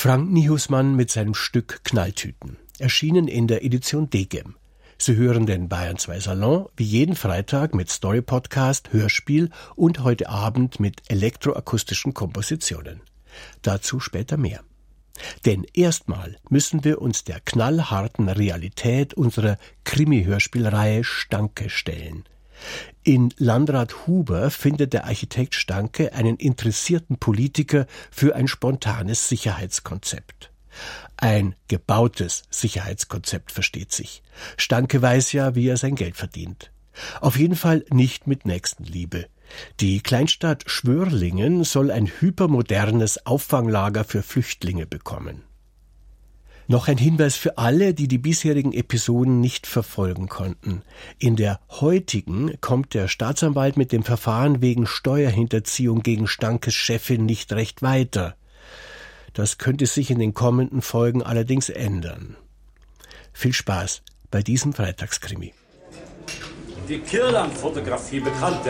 Frank Nihusmann mit seinem Stück Knalltüten, erschienen in der Edition Degem. Sie hören den Bayern 2 Salon wie jeden Freitag mit Story-Podcast, Hörspiel und heute Abend mit elektroakustischen Kompositionen. Dazu später mehr. Denn erstmal müssen wir uns der knallharten Realität unserer Krimi-Hörspielreihe Stanke stellen. In Landrat Huber findet der Architekt Stanke einen interessierten Politiker für ein spontanes Sicherheitskonzept. Ein gebautes Sicherheitskonzept, versteht sich. Stanke weiß ja, wie er sein Geld verdient. Auf jeden Fall nicht mit Nächstenliebe. Die Kleinstadt Schwörlingen soll ein hypermodernes Auffanglager für Flüchtlinge bekommen. Noch ein Hinweis für alle, die die bisherigen Episoden nicht verfolgen konnten. In der heutigen kommt der Staatsanwalt mit dem Verfahren wegen Steuerhinterziehung gegen Stankes Chefin nicht recht weiter. Das könnte sich in den kommenden Folgen allerdings ändern. Viel Spaß bei diesem Freitagskrimi. Die Kirlan-Fotografie bekannt,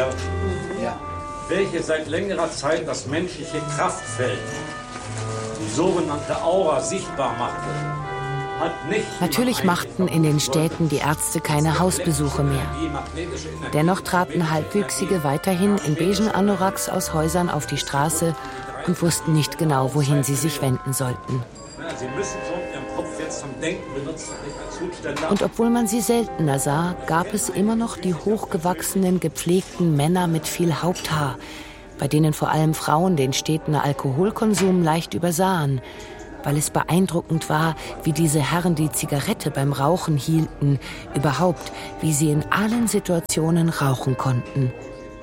welche seit längerer Zeit das menschliche Kraftfeld, die sogenannte Aura, sichtbar machte, hat nicht... Natürlich machten in den Städten die Ärzte keine Hausbesuche mehr. Dennoch traten Halbwüchsige weiterhin in beigen Anoraks aus Häusern auf die Straße und wussten nicht genau, wohin sie sich wenden sollten. Sie müssen so Ihren Kopf jetzt zum Denken benutzen, nicht als Zuständer. Und obwohl man sie seltener sah, gab es immer noch die hochgewachsenen, gepflegten Männer mit viel Haupthaar, bei denen vor allem Frauen den steten Alkoholkonsum leicht übersahen, weil es beeindruckend war, wie diese Herren die Zigarette beim Rauchen hielten, überhaupt, wie sie in allen Situationen rauchen konnten.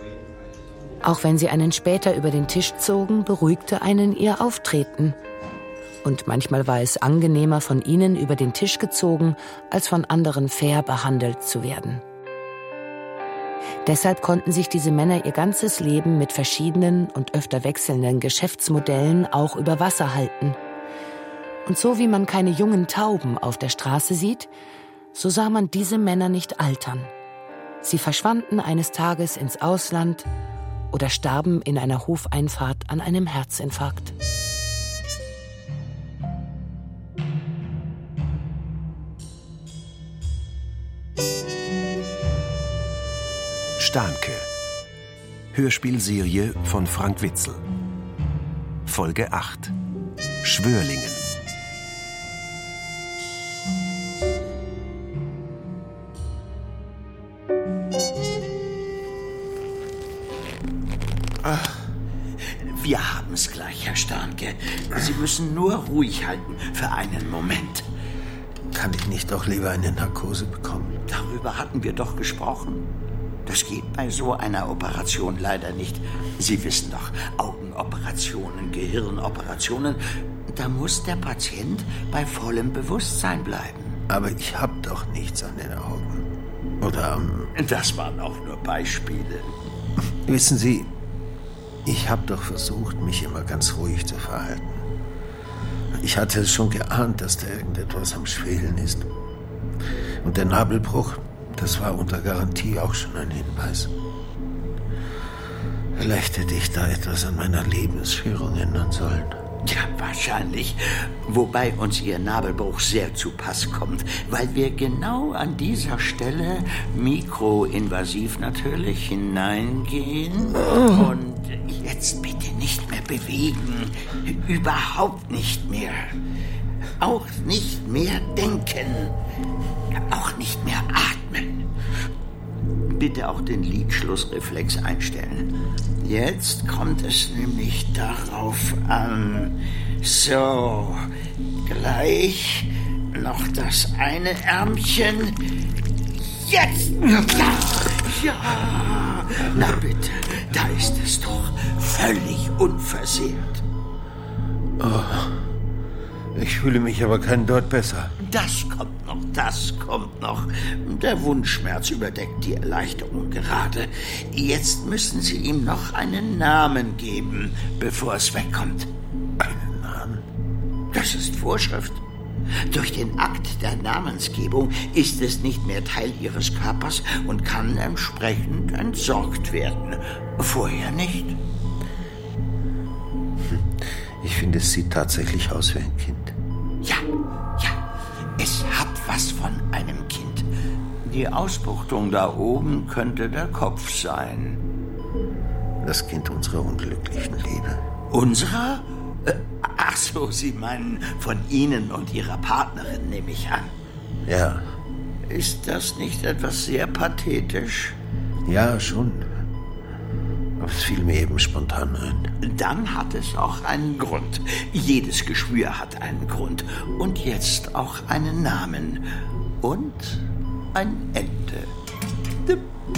Auch wenn sie einen später über den Tisch zogen, beruhigte einen ihr Auftreten. Und manchmal war es angenehmer, von ihnen über den Tisch gezogen, als von anderen fair behandelt zu werden. Deshalb konnten sich diese Männer ihr ganzes Leben mit verschiedenen und öfter wechselnden Geschäftsmodellen auch über Wasser halten. Und so wie man keine jungen Tauben auf der Straße sieht, so sah man diese Männer nicht altern. Sie verschwanden eines Tages ins Ausland oder starben in einer Hofeinfahrt an einem Herzinfarkt. Stanke. Hörspielserie von Frank Witzel. Folge 8. Schwörlingen. Wir haben's gleich, Herr Stanke. Sie müssen nur ruhig halten für einen Moment. Kann ich nicht doch lieber eine Narkose bekommen? Darüber hatten wir doch gesprochen. Das geht bei so einer Operation leider nicht. Sie wissen doch, Augenoperationen, Gehirnoperationen, da muss der Patient bei vollem Bewusstsein bleiben. Aber ich hab doch nichts an den Augen. Oder am... Das waren auch nur Beispiele. Wissen Sie, ich habe doch versucht, mich immer ganz ruhig zu verhalten. Ich hatte es schon geahnt, dass da irgendetwas am Schwelen ist. Und der Nabelbruch, das war unter Garantie auch schon ein Hinweis. Vielleicht hätte ich da etwas an meiner Lebensführung ändern sollen. Ja, wahrscheinlich. Wobei uns Ihr Nabelbruch sehr zu Pass kommt, weil wir genau an dieser Stelle, mikroinvasiv natürlich, hineingehen. Und jetzt bitte nicht mehr bewegen. Überhaupt nicht mehr. Auch nicht mehr denken. Auch nicht mehr atmen. Bitte auch den Lidschlussreflex einstellen. Jetzt kommt es nämlich darauf an. So, gleich noch das eine Ärmchen. Jetzt! Ja! Na bitte, da ist es doch völlig unversehrt. Oh, ich fühle mich aber keinen Deut besser. Das kommt noch. Der Wundschmerz überdeckt die Erleichterung gerade. Jetzt müssen Sie ihm noch einen Namen geben, bevor es wegkommt. Einen Namen? Das ist Vorschrift. Durch den Akt der Namensgebung ist es nicht mehr Teil Ihres Körpers und kann entsprechend entsorgt werden. Vorher nicht. Ich finde, es sieht tatsächlich aus wie ein Kind. Ja, es hat was von einem Kind. Die Ausbuchtung da oben könnte der Kopf sein. Das Kind unserer unglücklichen Liebe. Unserer? Ach so, Sie meinen von Ihnen und Ihrer Partnerin, nehme ich an. Ja. Ist das nicht etwas sehr pathetisch? Ja, schon. Aber es fiel mir eben spontan ein. Dann hat es auch einen Grund. Jedes Geschwür hat einen Grund. Und jetzt auch einen Namen. Und ein Ende.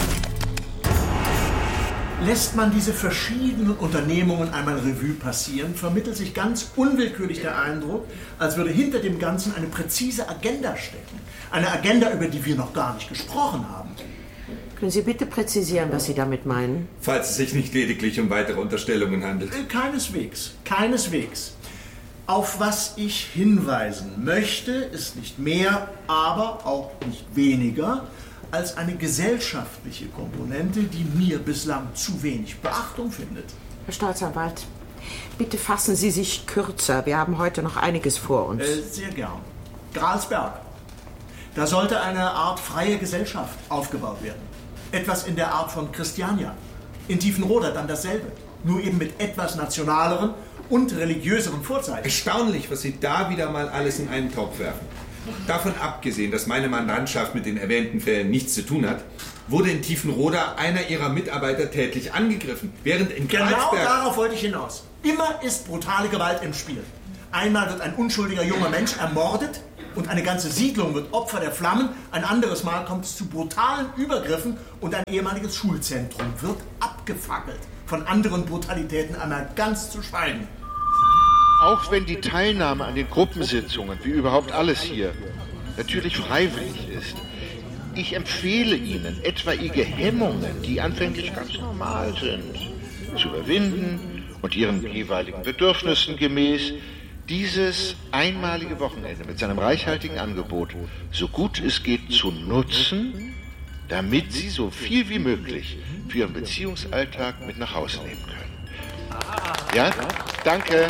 Lässt man diese verschiedenen Unternehmungen einmal Revue passieren, vermittelt sich ganz unwillkürlich der Eindruck, als würde hinter dem Ganzen eine präzise Agenda stecken. Eine Agenda, über die wir noch gar nicht gesprochen haben. Können Sie bitte präzisieren, was Sie damit meinen? Falls es sich nicht lediglich um weitere Unterstellungen handelt. Keineswegs. Auf was ich hinweisen möchte, ist nicht mehr, aber auch nicht weniger als eine gesellschaftliche Komponente, die mir bislang zu wenig Beachtung findet. Herr Staatsanwalt, bitte fassen Sie sich kürzer. Wir haben heute noch einiges vor uns. Sehr gern. Gralsberg. Da sollte eine Art freie Gesellschaft aufgebaut werden. Etwas in der Art von Christiania. In Tiefenroda dann dasselbe. Nur eben mit etwas nationaleren und religiöseren Vorzeichen. Erstaunlich, was Sie da wieder mal alles in einen Topf werfen. Davon abgesehen, dass meine Mandantschaft mit den erwähnten Fällen nichts zu tun hat, wurde in Tiefenroda einer ihrer Mitarbeiter tätlich angegriffen, während in Gralsberg... Genau darauf wollte ich hinaus. Immer ist brutale Gewalt im Spiel. Einmal wird ein unschuldiger junger Mensch ermordet und eine ganze Siedlung wird Opfer der Flammen. Ein anderes Mal kommt es zu brutalen Übergriffen und ein ehemaliges Schulzentrum wird abgefackelt. Von anderen Brutalitäten einmal ganz zu schweigen. Auch wenn die Teilnahme an den Gruppensitzungen, wie überhaupt alles hier, natürlich freiwillig ist, ich empfehle Ihnen, etwaige Hemmungen, die anfänglich ganz normal sind, zu überwinden und Ihren jeweiligen Bedürfnissen gemäß dieses einmalige Wochenende mit seinem reichhaltigen Angebot so gut es geht zu nutzen, damit Sie so viel wie möglich für Ihren Beziehungsalltag mit nach Hause nehmen können. Ja? Danke.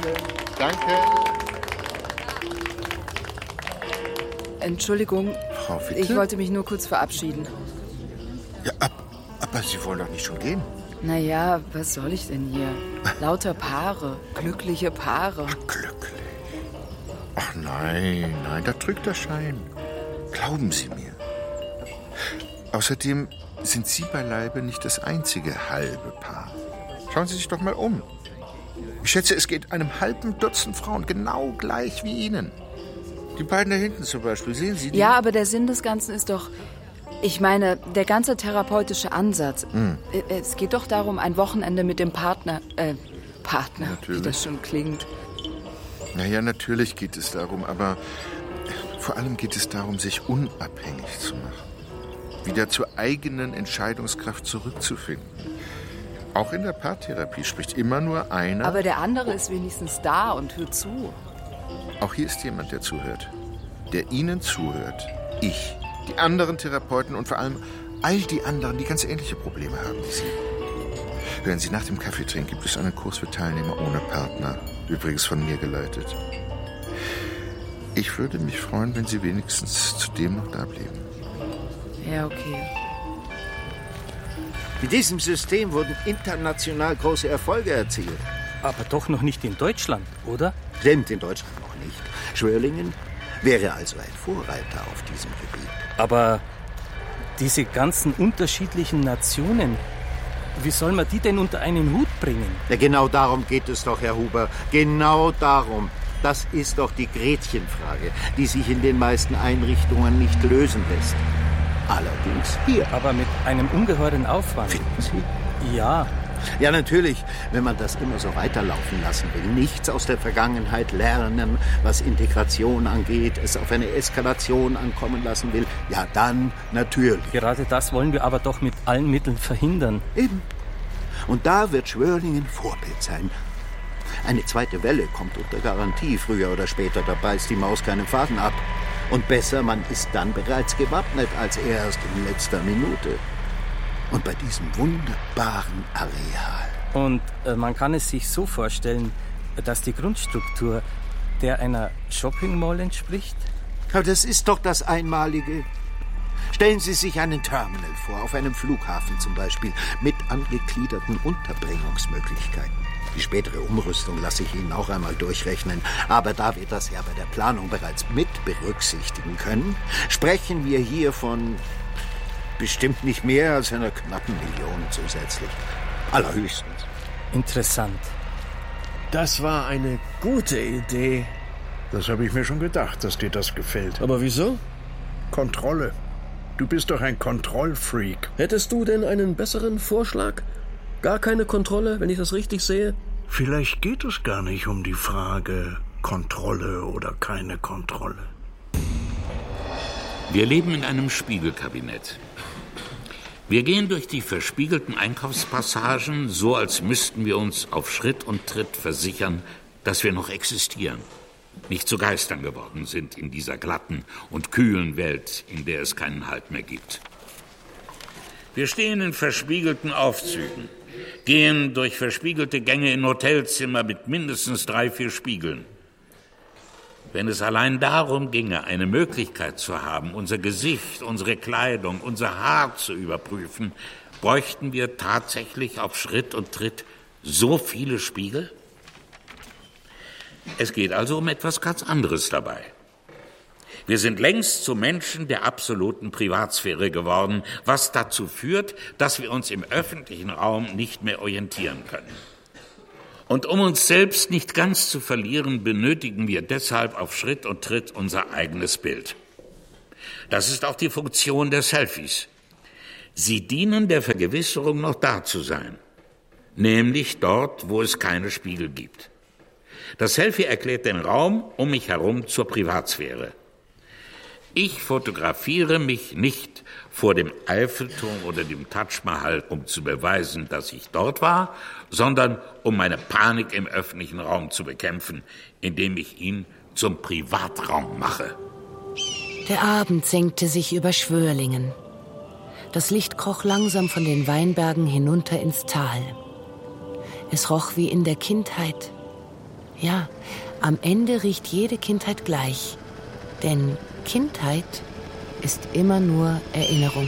Entschuldigung, Frau Witte? Ich wollte mich nur kurz verabschieden. Ja, aber Sie wollen doch nicht schon gehen? Naja, was soll ich denn hier? Lauter Paare, glückliche Paare. Ach, glücklich. Ach nein, da trügt der Schein. Glauben Sie mir. Außerdem sind Sie beileibe nicht das einzige halbe Paar. Schauen Sie sich doch mal um. Ich schätze, es geht einem halben Dutzend Frauen genau gleich wie Ihnen. Die beiden da hinten zum Beispiel, sehen Sie die? Ja, aber der Sinn des Ganzen ist doch... Ich meine, der ganze therapeutische Ansatz. Es geht doch darum, ein Wochenende mit dem Partner, natürlich. Wie das schon klingt. Naja, natürlich geht es darum, aber vor allem geht es darum, sich unabhängig zu machen. Wieder zur eigenen Entscheidungskraft zurückzufinden. Auch in der Paartherapie spricht immer nur einer. Aber der andere ist wenigstens da und hört zu. Auch hier ist jemand, der zuhört. Der Ihnen zuhört. Ich. Die anderen Therapeuten und vor allem all die anderen, die ganz ähnliche Probleme haben wie Sie. Hören Sie, nach dem Kaffeetrinken gibt es einen Kurs für Teilnehmer ohne Partner. Übrigens von mir geleitet. Ich würde mich freuen, wenn Sie wenigstens zudem noch da blieben. Ja, okay. Mit diesem System wurden international große Erfolge erzielt. Aber doch noch nicht in Deutschland, oder? Stimmt, in Deutschland noch nicht. Schwörlingen wäre also ein Vorreiter auf diesem Gebiet. Aber diese ganzen unterschiedlichen Nationen, wie soll man die denn unter einen Hut bringen? Ja, genau darum geht es doch, Herr Huber. Genau darum. Das ist doch die Gretchenfrage, die sich in den meisten Einrichtungen nicht lösen lässt. Allerdings hier. Aber mit einem ungeheuren Aufwand. Finden Sie? Ja. Ja, natürlich, wenn man das immer so weiterlaufen lassen will, nichts aus der Vergangenheit lernen, was Integration angeht, es auf eine Eskalation ankommen lassen will, ja dann natürlich. Gerade das wollen wir aber doch mit allen Mitteln verhindern. Eben. Und da wird Schwörlingen Vorbild sein. Eine zweite Welle kommt unter Garantie, früher oder später, da beißt die Maus keinen Faden ab. Und besser, man ist dann bereits gewappnet, als erst in letzter Minute. Und bei diesem wunderbaren Areal. Und man kann es sich so vorstellen, dass die Grundstruktur der einer Shopping Mall entspricht? Aber das ist doch das Einmalige. Stellen Sie sich einen Terminal vor, auf einem Flughafen zum Beispiel, mit angegliederten Unterbringungsmöglichkeiten. Die spätere Umrüstung lasse ich Ihnen auch einmal durchrechnen. Aber da wir das ja bei der Planung bereits mit berücksichtigen können, sprechen wir hier von bestimmt nicht mehr als einer knappen Million zusätzlich. Allerhöchstens. Interessant. Das war eine gute Idee. Das habe ich mir schon gedacht, dass dir das gefällt. Aber wieso? Kontrolle. Du bist doch ein Kontrollfreak. Hättest du denn einen besseren Vorschlag? Gar keine Kontrolle, wenn ich das richtig sehe? Vielleicht geht es gar nicht um die Frage Kontrolle oder keine Kontrolle. Wir leben in einem Spiegelkabinett. Wir gehen durch die verspiegelten Einkaufspassagen, so als müssten wir uns auf Schritt und Tritt versichern, dass wir noch existieren, nicht zu Geistern geworden sind in dieser glatten und kühlen Welt, in der es keinen Halt mehr gibt. Wir stehen in verspiegelten Aufzügen, gehen durch verspiegelte Gänge in Hotelzimmer mit mindestens 3-4 Spiegeln. Wenn es allein darum ginge, eine Möglichkeit zu haben, unser Gesicht, unsere Kleidung, unser Haar zu überprüfen, bräuchten wir tatsächlich auf Schritt und Tritt so viele Spiegel? Es geht also um etwas ganz anderes dabei. Wir sind längst zu Menschen der absoluten Privatsphäre geworden, was dazu führt, dass wir uns im öffentlichen Raum nicht mehr orientieren können. Und um uns selbst nicht ganz zu verlieren, benötigen wir deshalb auf Schritt und Tritt unser eigenes Bild. Das ist auch die Funktion der Selfies. Sie dienen der Vergewisserung, noch da zu sein, nämlich dort, wo es keine Spiegel gibt. Das Selfie erklärt den Raum um mich herum zur Privatsphäre. Ich fotografiere mich nicht vor dem Eiffelturm oder dem Taj Mahal, um zu beweisen, dass ich dort war, sondern um meine Panik im öffentlichen Raum zu bekämpfen, indem ich ihn zum Privatraum mache. Der Abend senkte sich über Schwörlingen. Das Licht kroch langsam von den Weinbergen hinunter ins Tal. Es roch wie in der Kindheit. Ja, am Ende riecht jede Kindheit gleich. Denn Kindheit ist immer nur Erinnerung.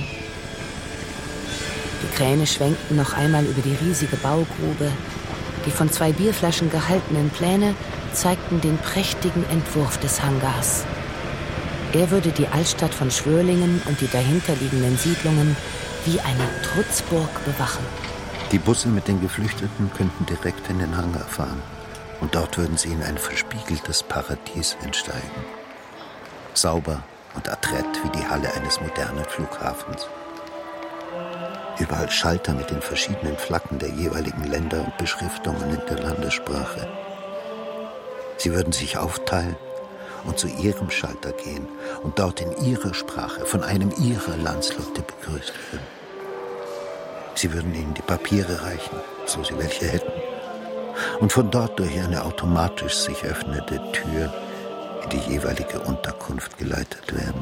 Die Kräne schwenkten noch einmal über die riesige Baugrube. Die von 2 Bierflaschen gehaltenen Pläne zeigten den prächtigen Entwurf des Hangars. Er würde die Altstadt von Schwörlingen und die dahinterliegenden Siedlungen wie eine Trutzburg bewachen. Die Busse mit den Geflüchteten könnten direkt in den Hangar fahren. Und dort würden sie in ein verspiegeltes Paradies entsteigen. Sauber und adrett wie die Halle eines modernen Flughafens. Überall Schalter mit den verschiedenen Flaggen der jeweiligen Länder und Beschriftungen in der Landessprache. Sie würden sich aufteilen und zu ihrem Schalter gehen und dort in ihrer Sprache von einem ihrer Landsleute begrüßt werden. Sie würden ihnen die Papiere reichen, so sie welche hätten. Und von dort durch eine automatisch sich öffnende Tür in die jeweilige Unterkunft geleitet werden.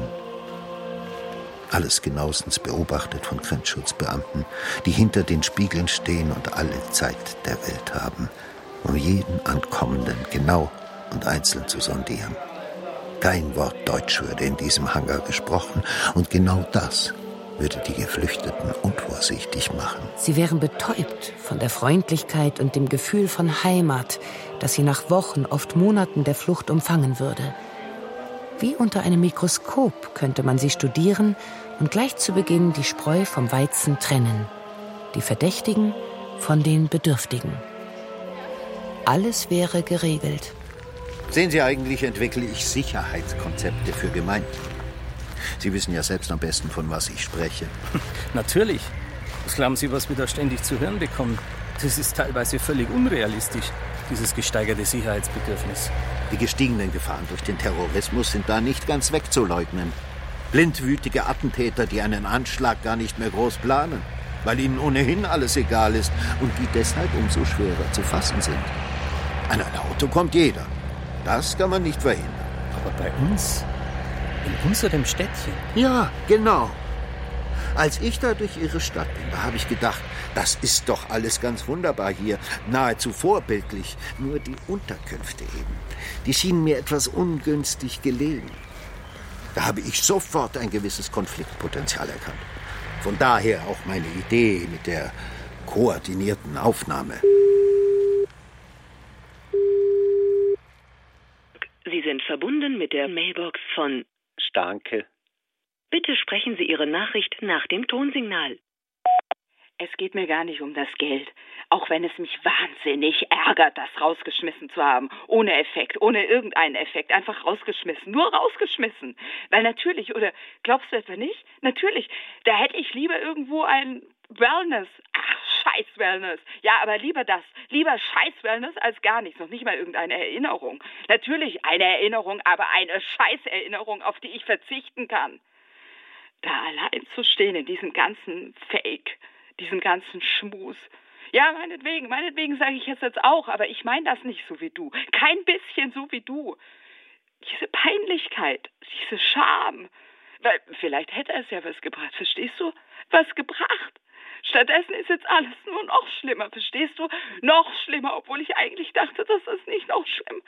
Alles genauestens beobachtet von Grenzschutzbeamten, die hinter den Spiegeln stehen und alle Zeit der Welt haben, um jeden Ankommenden genau und einzeln zu sondieren. Kein Wort Deutsch würde in diesem Hangar gesprochen, und genau das würde die Geflüchteten unvorsichtig machen. Sie wären betäubt von der Freundlichkeit und dem Gefühl von Heimat, das sie nach Wochen, oft Monaten der Flucht umfangen würde. Wie unter einem Mikroskop könnte man sie studieren und gleich zu Beginn die Spreu vom Weizen trennen, die Verdächtigen von den Bedürftigen. Alles wäre geregelt. Sehen Sie, eigentlich entwickle ich Sicherheitskonzepte für Gemeinden. Sie wissen ja selbst am besten, von was ich spreche. Natürlich. Was glauben Sie, was wir da ständig zu hören bekommen? Das ist teilweise völlig unrealistisch, dieses gesteigerte Sicherheitsbedürfnis. Die gestiegenen Gefahren durch den Terrorismus sind da nicht ganz wegzuleugnen. Blindwütige Attentäter, die einen Anschlag gar nicht mehr groß planen, weil ihnen ohnehin alles egal ist und die deshalb umso schwerer zu fassen sind. An ein Auto kommt jeder. Das kann man nicht verhindern. Aber bei uns? In unserem Städtchen? Ja, genau. Als ich da durch ihre Stadt bin, da habe ich gedacht, das ist doch alles ganz wunderbar hier, nahezu vorbildlich. Nur die Unterkünfte eben, die schienen mir etwas ungünstig gelegen. Da habe ich sofort ein gewisses Konfliktpotenzial erkannt. Von daher auch meine Idee mit der koordinierten Aufnahme. Sie sind verbunden mit der Mailbox von Starke. Bitte sprechen Sie Ihre Nachricht nach dem Tonsignal. Es geht mir gar nicht um das Geld. Auch wenn es mich wahnsinnig ärgert, das rausgeschmissen zu haben. Ohne Effekt, ohne irgendeinen Effekt. Einfach rausgeschmissen. Nur rausgeschmissen. Weil natürlich, oder glaubst du etwa nicht? Natürlich, da hätte ich lieber irgendwo ein Wellness. Ach, scheiß Wellness. Ja, aber lieber das. Lieber scheiß Wellness als gar nichts. Noch nicht mal irgendeine Erinnerung. Natürlich eine Erinnerung, aber eine scheiß Erinnerung, auf die ich verzichten kann. Da allein zu stehen in diesem ganzen Fake, diesem ganzen Schmus. Ja, meinetwegen sage ich jetzt auch, aber ich meine das nicht so wie du. Kein bisschen so wie du. Diese Peinlichkeit, diese Scham. Weil vielleicht hätte es ja was gebracht, verstehst du? Was gebracht. Stattdessen ist jetzt alles nur noch schlimmer, verstehst du? Noch schlimmer, obwohl ich eigentlich dachte, das ist nicht noch schlimm.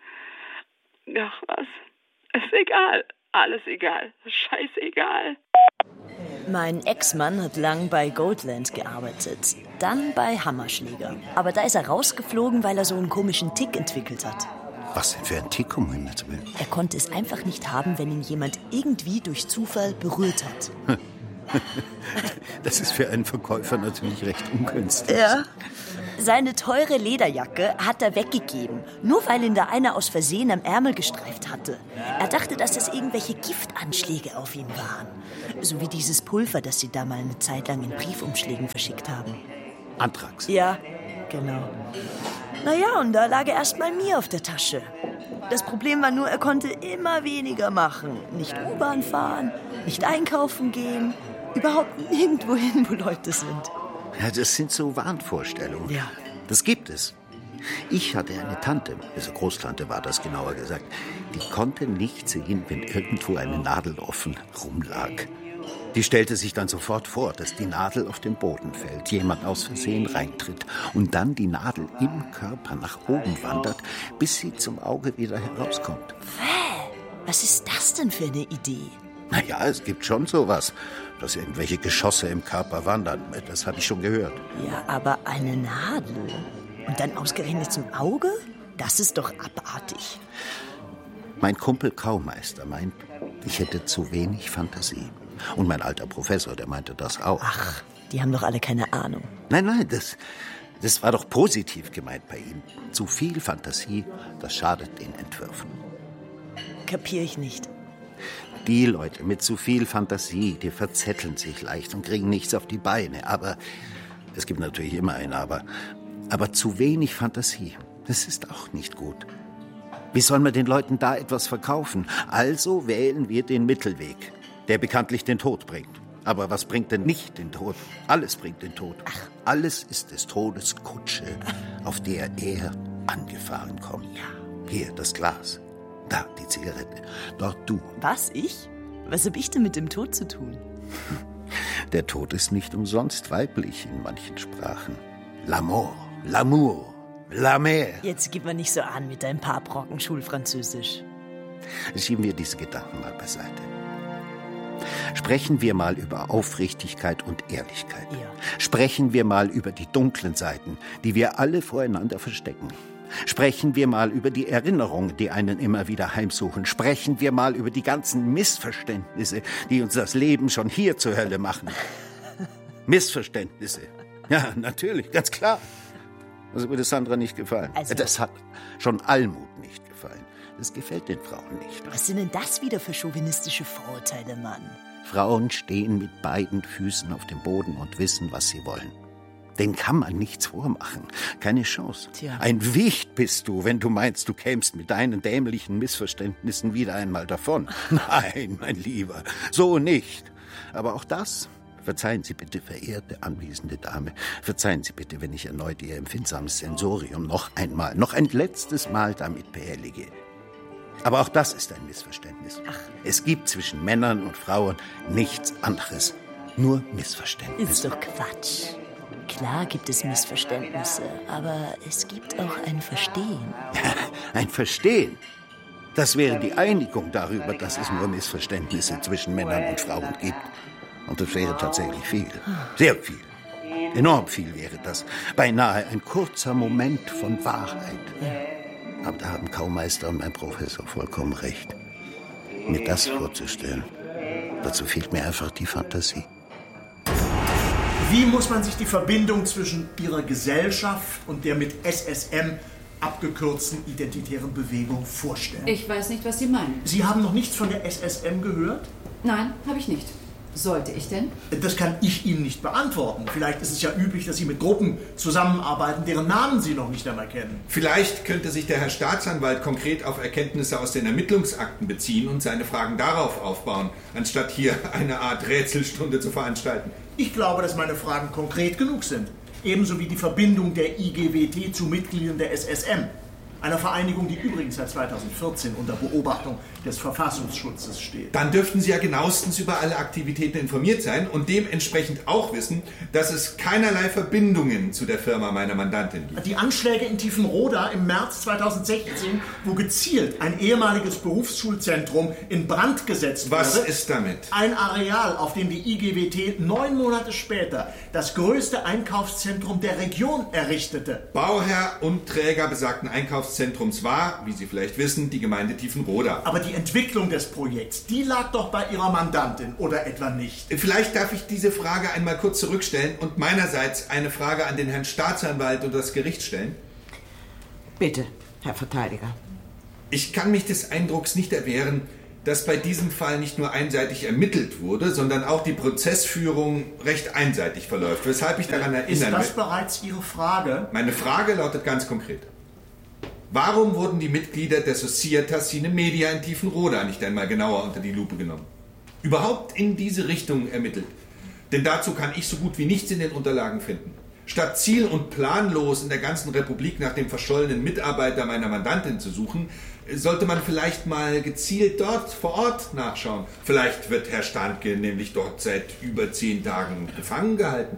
Ach was, ist egal. Alles egal. Scheißegal. Mein Ex-Mann hat lang bei Goldland gearbeitet, dann bei Hammerschläger. Aber da ist er rausgeflogen, weil er so einen komischen Tick entwickelt hat. Was denn für ein Tick, um Himmels Willen? Er konnte es einfach nicht haben, wenn ihn jemand irgendwie durch Zufall berührt hat. Das ist für einen Verkäufer natürlich recht ungünstig. Ja. Seine teure Lederjacke hat er weggegeben, nur weil ihn da einer aus Versehen am Ärmel gestreift hatte. Er dachte, dass das irgendwelche Giftanschläge auf ihn waren. So wie dieses Pulver, das sie da mal eine Zeit lang in Briefumschlägen verschickt haben. Anthrax? Ja, genau. Naja, und da lag er erst mal mir auf der Tasche. Das Problem war nur, er konnte immer weniger machen. Nicht U-Bahn fahren, nicht einkaufen gehen, überhaupt nirgendwo hin, wo Leute sind. Ja, das sind so Wahnvorstellungen. Ja. Das gibt es. Ich hatte eine Tante, also Großtante war das genauer gesagt, die konnte nicht sehen, wenn irgendwo eine Nadel offen rumlag. Die stellte sich dann sofort vor, dass die Nadel auf den Boden fällt, jemand aus Versehen reintritt und dann die Nadel im Körper nach oben wandert, bis sie zum Auge wieder herauskommt. Was ist das denn für eine Idee? Naja, es gibt schon sowas, dass irgendwelche Geschosse im Körper wandern. Das habe ich schon gehört. Ja, aber eine Nadel? Und dann ausgerechnet zum Auge? Das ist doch abartig. Mein Kumpel Kaumeister meint, ich hätte zu wenig Fantasie. Und mein alter Professor, der meinte das auch. Ach, die haben doch alle keine Ahnung. Nein, das war doch positiv gemeint bei ihm. Zu viel Fantasie, das schadet den Entwürfen. Kapiere ich nicht. Die Leute mit zu viel Fantasie, die verzetteln sich leicht und kriegen nichts auf die Beine. Aber es gibt natürlich immer eine, aber zu wenig Fantasie, das ist auch nicht gut. Wie soll man den Leuten da etwas verkaufen? Also wählen wir den Mittelweg, der bekanntlich den Tod bringt. Aber was bringt denn nicht den Tod? Alles bringt den Tod. Alles ist des Todes Kutsche, auf der er angefahren kommt. Hier, das Glas. Da, die Zigarette. Dort du. Was, ich? Was hab ich denn mit dem Tod zu tun? Der Tod ist nicht umsonst weiblich in manchen Sprachen. L'amour, l'amour, la mer. Jetzt gib mal nicht so an mit deinem paar Brocken Schulfranzösisch. Schieben wir diese Gedanken mal beiseite. Sprechen wir mal über Aufrichtigkeit und Ehrlichkeit. Ja. Sprechen wir mal über die dunklen Seiten, die wir alle voreinander verstecken. Sprechen wir mal über die Erinnerungen, die einen immer wieder heimsuchen. Sprechen wir mal über die ganzen Missverständnisse, die uns das Leben schon hier zur Hölle machen. Missverständnisse. Ja, natürlich, ganz klar. Das würde Sandra nicht gefallen. Also, das hat schon Almut nicht gefallen. Das gefällt den Frauen nicht. Was sind denn das wieder für chauvinistische Vorurteile, Mann? Frauen stehen mit beiden Füßen auf dem Boden und wissen, was sie wollen. Den kann man nichts vormachen. Keine Chance. Tja. Ein Wicht bist du, wenn du meinst, du kämst mit deinen dämlichen Missverständnissen wieder einmal davon. Nein, mein Lieber, so nicht. Aber auch das, verzeihen Sie bitte, verehrte anwesende Dame, verzeihen Sie bitte, wenn ich erneut Ihr empfindsames Sensorium noch ein letztes Mal damit behellige. Aber auch das ist ein Missverständnis. Es gibt zwischen Männern und Frauen nichts anderes Nur Missverständnisse. Ist doch Quatsch. Klar gibt es Missverständnisse, aber es gibt auch ein Verstehen. Ein Verstehen? Das wäre die Einigung darüber, dass es nur Missverständnisse zwischen Männern und Frauen gibt. Und das wäre tatsächlich viel. Sehr viel. Enorm viel wäre das. Beinahe ein kurzer Moment von Wahrheit. Aber da haben Kaumeister und mein Professor vollkommen recht. Mir das vorzustellen, dazu fehlt mir einfach die Fantasie. Wie muss man sich die Verbindung zwischen Ihrer Gesellschaft und der mit SSM abgekürzten identitären Bewegung vorstellen? Ich weiß nicht, was Sie meinen. Sie haben noch nichts von der SSM gehört? Nein, habe ich nicht. Sollte ich denn? Das kann ich Ihnen nicht beantworten. Vielleicht ist es ja üblich, dass Sie mit Gruppen zusammenarbeiten, deren Namen Sie noch nicht einmal kennen. Vielleicht könnte sich der Herr Staatsanwalt konkret auf Erkenntnisse aus den Ermittlungsakten beziehen und seine Fragen darauf aufbauen, anstatt hier eine Art Rätselstunde zu veranstalten. Ich glaube, dass meine Fragen konkret genug sind. Ebenso wie die Verbindung der IGWT zu Mitgliedern der SSM. Einer Vereinigung, die übrigens seit 2014 unter Beobachtung des Verfassungsschutzes steht. Dann dürften Sie ja genauestens über alle Aktivitäten informiert sein und dementsprechend auch wissen, dass es keinerlei Verbindungen zu der Firma meiner Mandantin gibt. Die Anschläge in Tiefenroda im März 2016, wo gezielt ein ehemaliges Berufsschulzentrum in Brand gesetzt wurde. Was ist damit? Ein Areal, auf dem die IGWT 9 Monate später das größte Einkaufszentrum der Region errichtete. Bauherr und Träger besagten Einkaufszentrums war, wie Sie vielleicht wissen, die Gemeinde Tiefenroda. Aber die Entwicklung des Projekts, die lag doch bei Ihrer Mandantin, oder etwa nicht? Vielleicht darf ich diese Frage einmal kurz zurückstellen und meinerseits eine Frage an den Herrn Staatsanwalt und das Gericht stellen. Bitte, Herr Verteidiger. Ich kann mich des Eindrucks nicht erwehren, dass bei diesem Fall nicht nur einseitig ermittelt wurde, sondern auch die Prozessführung recht einseitig verläuft. Weshalb ich daran erinnern will. Ist das bereits Ihre Frage? Meine Frage lautet ganz konkret. Warum wurden die Mitglieder der Societas Cine Media in Tiefenroda nicht einmal genauer unter die Lupe genommen? Überhaupt in diese Richtung ermittelt? Denn dazu kann ich so gut wie nichts in den Unterlagen finden. Statt ziel- und planlos in der ganzen Republik nach dem verschollenen Mitarbeiter meiner Mandantin zu suchen, sollte man vielleicht mal gezielt dort vor Ort nachschauen. Vielleicht wird Herr Stahnke nämlich dort seit über 10 Tagen gefangen gehalten.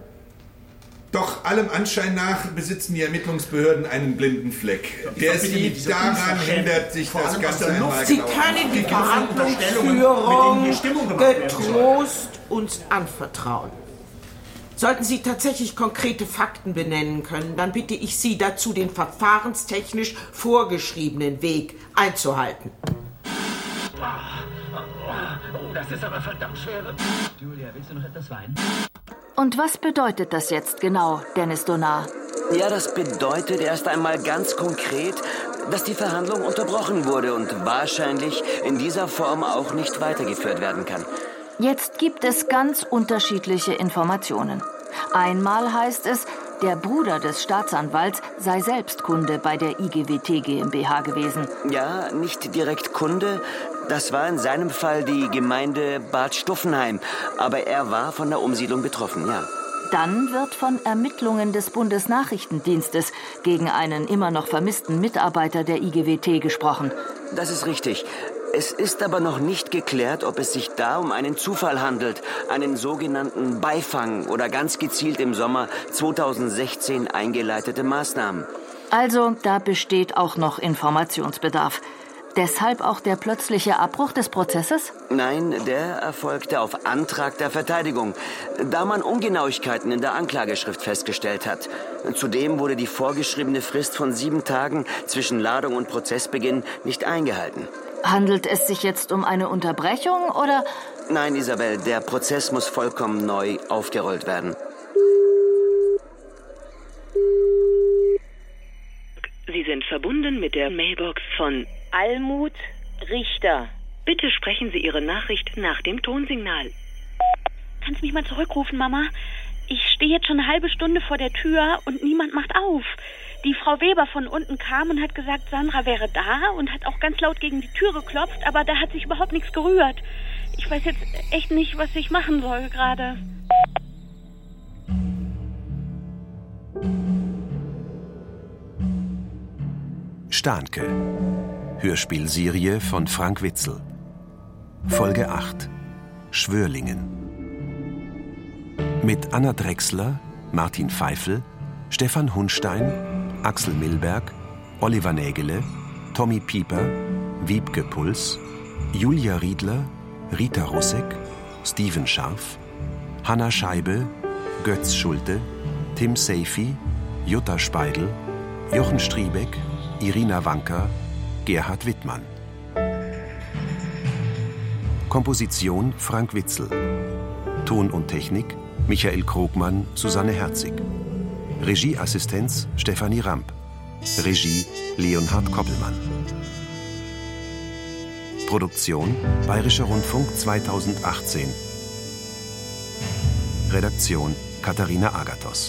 Doch allem Anschein nach besitzen die Ermittlungsbehörden einen blinden Fleck, der sie daran hindert, sich das Ganze einmal Sie genauer können die Verhandlungsführung getrost uns anvertrauen. Sollten Sie tatsächlich konkrete Fakten benennen können, dann bitte ich Sie dazu, den verfahrenstechnisch vorgeschriebenen Weg einzuhalten. Oh, das ist aber verdammt schwer. Julia, willst du noch etwas Wein? Und was bedeutet das jetzt genau, Dennis Donar? Ja, das bedeutet erst einmal ganz konkret, dass die Verhandlung unterbrochen wurde und wahrscheinlich in dieser Form auch nicht weitergeführt werden kann. Jetzt gibt es ganz unterschiedliche Informationen. Einmal heißt es, der Bruder des Staatsanwalts sei selbst Kunde bei der IGWT GmbH gewesen. Ja, nicht direkt Kunde. Das war in seinem Fall die Gemeinde Bad Stuffenheim. Aber er war von der Umsiedlung betroffen, ja. Dann wird von Ermittlungen des Bundesnachrichtendienstes gegen einen immer noch vermissten Mitarbeiter der IGWT gesprochen. Das ist richtig. Es ist aber noch nicht geklärt, ob es sich da um einen Zufall handelt, einen sogenannten Beifang oder ganz gezielt im Sommer 2016 eingeleitete Maßnahmen. Also, da besteht auch noch Informationsbedarf. Deshalb auch der plötzliche Abbruch des Prozesses? Nein, der erfolgte auf Antrag der Verteidigung, da man Ungenauigkeiten in der Anklageschrift festgestellt hat. Zudem wurde die vorgeschriebene Frist von 7 Tagen zwischen Ladung und Prozessbeginn nicht eingehalten. Handelt es sich jetzt um eine Unterbrechung, oder? Nein, Isabel, der Prozess muss vollkommen neu aufgerollt werden. Sie sind verbunden mit der Mailbox von Almut Richter. Bitte sprechen Sie Ihre Nachricht nach dem Tonsignal. Kannst mich mal zurückrufen, Mama? Ich stehe jetzt schon eine halbe Stunde vor der Tür und niemand macht auf. Die Frau Weber von unten kam und hat gesagt, Sandra wäre da und hat auch ganz laut gegen die Tür geklopft, aber da hat sich überhaupt nichts gerührt. Ich weiß jetzt echt nicht, was ich machen soll gerade. Stahnke. Hörspielserie von Frank Witzel. Folge 8. Schwörlingen. Mit Anna Drechsler, Martin Pfeifel, Stefan Hunstein, Axel Milberg, Oliver Nägele, Tommy Pieper, Wiebke Puls, Julia Riedler, Rita Russek, Steven Scharf, Hanna Scheibe, Götz Schulte, Tim Seifi, Jutta Speidel, Jochen Striebeck, Irina Wanker, Gerhard Wittmann. Komposition Frank Witzel. Ton und Technik Michael Krogmann, Susanne Herzig. Regieassistenz Stefanie Ramp. Regie Leonhard Koppelmann. Produktion Bayerischer Rundfunk 2018. Redaktion Katharina Agathos.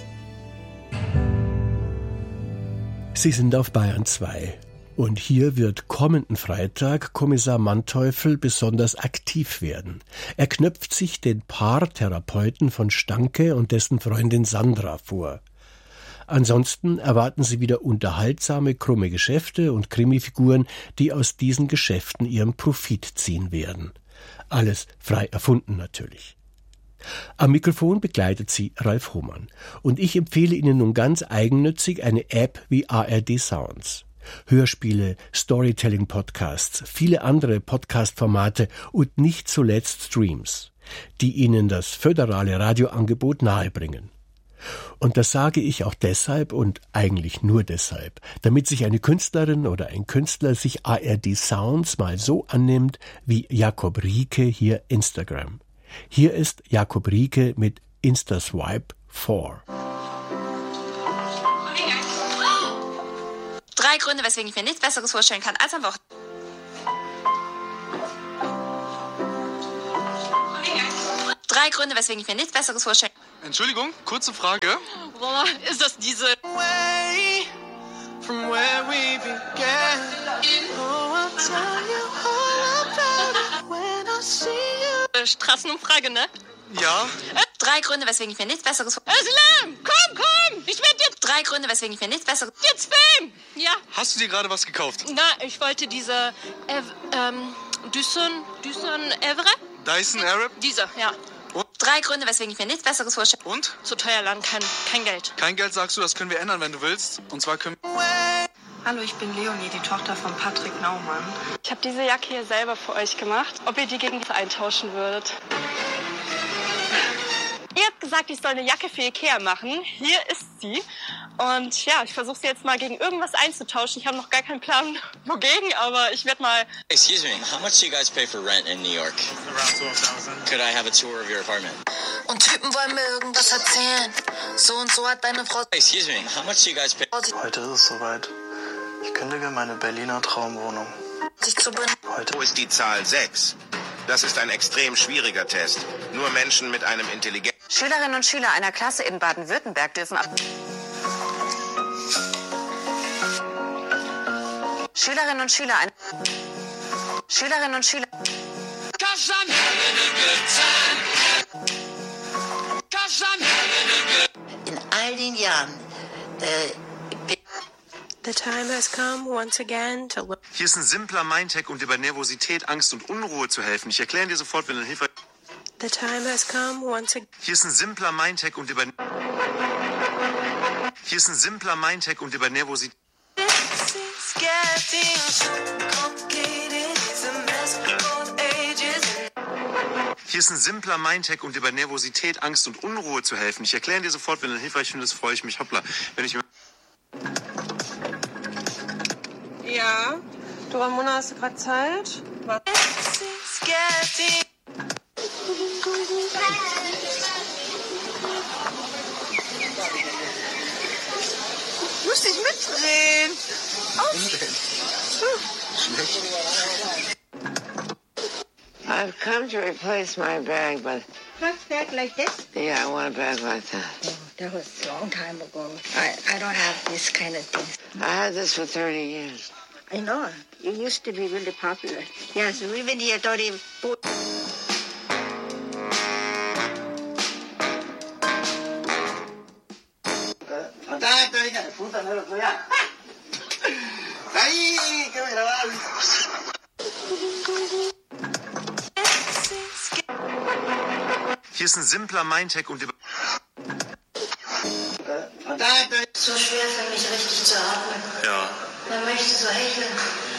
Sie sind auf Bayern 2. Und hier wird kommenden Freitag Kommissar Manteuffel besonders aktiv werden. Er knöpft sich den Paartherapeuten von Stanke und dessen Freundin Sandra vor. Ansonsten erwarten Sie wieder unterhaltsame, krumme Geschäfte und Krimifiguren, die aus diesen Geschäften ihren Profit ziehen werden. Alles frei erfunden natürlich. Am Mikrofon begleitet Sie Ralf Hohmann. Und ich empfehle Ihnen nun ganz eigennützig eine App wie ARD Sounds. Hörspiele, Storytelling-Podcasts, viele andere Podcast-Formate und nicht zuletzt Streams, die Ihnen das föderale Radioangebot nahebringen. Und das sage ich auch deshalb und eigentlich nur deshalb, damit sich eine Künstlerin oder ein Künstler sich ARD Sounds mal so annimmt wie Jakob Rieke hier Instagram. Hier ist Jakob Rieke mit Instaswipe 4. 3 Gründe, weswegen ich mir nichts Besseres vorstellen kann als am Wochenende. Drei Gründe, weswegen ich mir nichts Besseres vorstellen kann. Entschuldigung, kurze Frage. Boah, ist das diese... Way from where we began. Oh, I'll tell you all about it when I see you. Straßenumfrage, ne? Ja. 3 Gründe, weswegen ich mir nichts Besseres vorstellen kann. Islam, komm! Ich werde dir... 3 Gründe, weswegen ich mir nichts Besseres... Jetzt Film! Ja. Hast du dir gerade was gekauft? Na, ich wollte diese... Dyson Everett? Dyson Arab? Diese, ja. Und? 3 Gründe, weswegen ich mir nichts Besseres vorstelle. Und? Zu teuer lang, kein Geld. Kein Geld, sagst du, das können wir ändern, wenn du willst. Und zwar können... Hallo, ich bin Leonie, die Tochter von Patrick Naumann. Ich habe diese Jacke hier selber für euch gemacht. Ob ihr die gegen diese eintauschen würdet? Ihr habt gesagt, ich soll eine Jacke für Ikea machen. Hier ist sie. Und ja, ich versuche sie jetzt mal gegen irgendwas einzutauschen. Ich habe noch gar keinen Plan, wogegen, aber ich werde mal... Excuse me, how much do you guys pay for rent in New York? Around 12,000. Could I have a tour of your apartment? Und Typen wollen mir irgendwas erzählen. So und so hat deine Frau... Excuse me, how much do you guys pay? Heute ist es soweit. Ich kündige meine Berliner Traumwohnung. Wo ist die Zahl 6? Das ist ein extrem schwieriger Test. Nur Menschen mit einem intelligenten... Schülerinnen und Schüler einer Klasse in Baden-Württemberg dürfen Schülerinnen und Schüler in all den Jahren The time has come once again to look. Hier ist ein simpler Mindhack, um dir bei Nervosität, Angst und Unruhe zu helfen. Ich erkläre dir sofort, wenn du Hilfe... The time has come once again. Hier ist ein simpler Mindhack, um dir bei... Hier ist ein simpler Mindhack, um dir bei Nervosität... Hier ist ein simpler Mindhack, um dir bei Nervosität, Angst und Unruhe zu helfen. Ich erkläre dir sofort, wenn du hilfreich findest, freue ich mich. Hoppla. Wenn ich... Ja. Du, Ramona, hast du gerade Zeit? Was? Muss ich mitdrehen? I've come to replace my bag, but... What, bag like this? Yeah, I want a bag like that. Oh, that was a long time ago. I don't have this kind of things. I had this for 30 years. I know. It used to be really popular. Yes, even here, Tori. Hier ist ein simpler Mindhack und über... So schwer für mich richtig zu atmen. Ja. Man möchte so hecheln.